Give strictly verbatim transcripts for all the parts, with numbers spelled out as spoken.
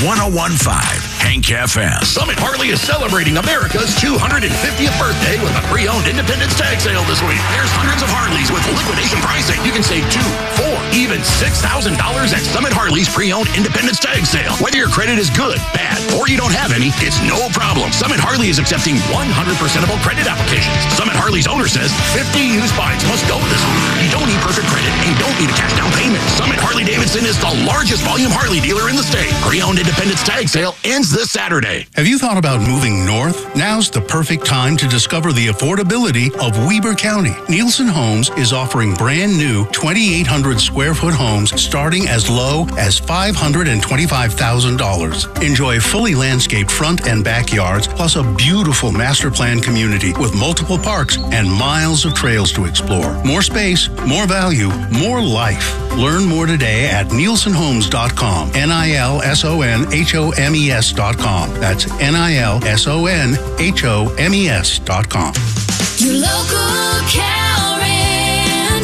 one oh one point five Hank F M. Summit Harley is celebrating America's two hundred fiftieth birthday with a pre-owned Independence tag sale this week. There's hundreds of Harleys with liquidation pricing. You can save two, four, even six thousand dollars at Summit Harley's pre-owned Independence tag sale. Whether your credit is good, bad, or you don't have any, it's no problem. Summit Harley is accepting one hundred percentable credit applications. Summit Harley's owner says fifty used bikes must go this week. You don't need perfect credit and don't need a cash down payment. Summit Harley-Davidson is the largest volume Harley dealer in the state. Pre-owned Independence tag sale ends this Saturday. Have you thought about moving north? Now's the perfect time to discover the affordability of Weber County. Nielsen Homes is offering brand new twenty-eight hundred square foot homes starting as low as five hundred twenty-five thousand dollars. Enjoy fully landscaped front and backyards, plus a beautiful master plan community with multiple parks and miles of trails to explore. More space, more value, more life. Learn more today at nielsen homes dot com. N I L S O N H O M E S dot com. That's N I L S O N H O M E S dot com. Your local cow ranch,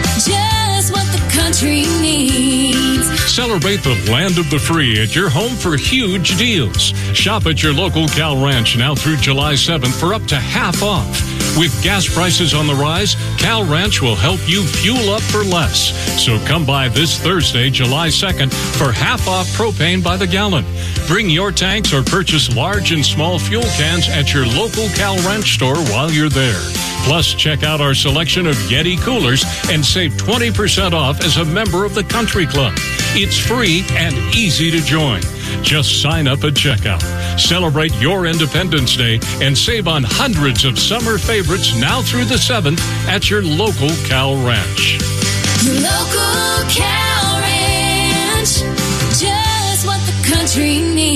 just what the country needs. Celebrate the land of the free at your home for huge deals. Shop at your local Cal Ranch now through July seventh for up to half off. With gas prices on the rise, Cal Ranch will help you fuel up for less. So come by this Thursday, July second, for half off propane by the gallon. Bring your tanks or purchase large and small fuel cans at your local Cal Ranch store while you're there. Plus, check out our selection of Yeti coolers and save twenty percent off as a member of the Country Club. It's free and easy to join. Just sign up at checkout. Celebrate your Independence Day and save on hundreds of summer favorites now through the seventh at your local Cal Ranch. Your local cow ranch, just what the country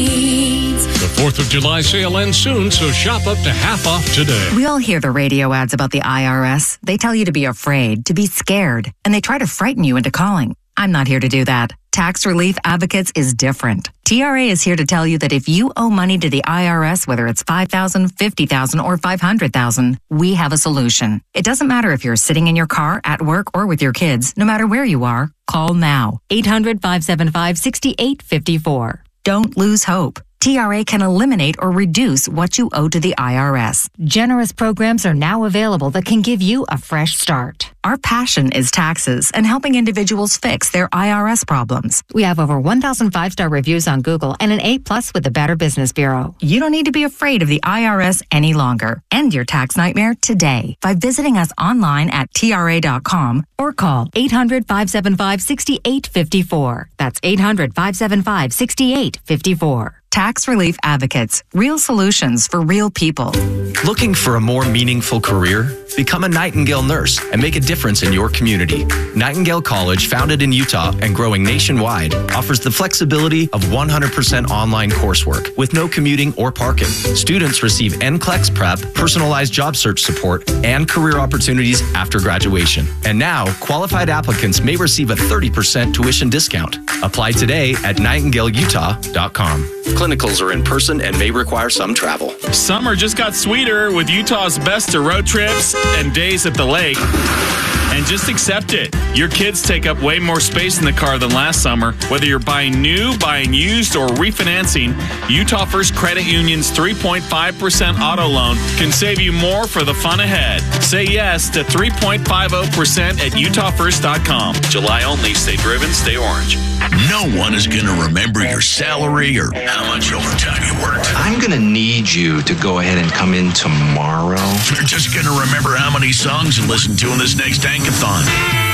needs. The fourth of July sale ends soon, so shop up to half off today. We all hear the radio ads about the I R S. They tell you to be afraid, to be scared, and they try to frighten you into calling. I'm not here to do that. Tax Relief Advocates is different. T R A is here to tell you that if you owe money to the I R S, whether it's five thousand dollars, fifty thousand dollars, or five hundred thousand dollars, we have a solution. It doesn't matter if you're sitting in your car, at work, or with your kids. No matter where you are, call now. eight hundred, five seven five, six eight five four. Don't lose hope. T R A can eliminate or reduce what you owe to the I R S. Generous programs are now available that can give you a fresh start. Our passion is taxes and helping individuals fix their I R S problems. We have over one thousand five-star reviews on Google and an A plus with the Better Business Bureau. You don't need to be afraid of the I R S any longer. End your tax nightmare today by visiting us online at T R A dot com or call eight hundred, five seven five, six eight five four. That's eight hundred, five seven five, six eight five four. Tax Relief Advocates. Real solutions for real people. Looking for a more meaningful career? Become a Nightingale nurse and make a difference in your community. Nightingale College, founded in Utah and growing nationwide, offers the flexibility of one hundred percent online coursework with no commuting or parking. Students receive N C L E X prep, personalized job search support, and career opportunities after graduation. And now, qualified applicants may receive a thirty percent tuition discount. Apply today at nightingale utah dot com. Clinicals are in person and may require some travel. Summer just got sweeter with Utah's best to road trips and days at the lake. And just accept it. Your kids take up way more space in the car than last summer. Whether you're buying new, buying used, or refinancing, Utah First Credit Union's three point five percent auto loan can save you more for the fun ahead. Say yes to three point five zero percent at utah first dot com. July only. Stay driven, stay orange. No one is going to remember your salary or how much overtime you worked. I'm going to need you to go ahead and come in tomorrow. You're just going to remember how many songs you listened to in this next Tankathon.